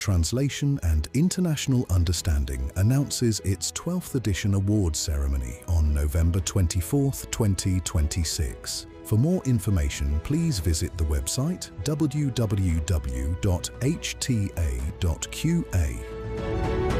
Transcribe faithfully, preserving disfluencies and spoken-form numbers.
Translation and International Understanding announces its twelfth edition awards ceremony on November twenty-fourth, twenty twenty-six. For more information, please visit the website w w w dot h t a dot q a.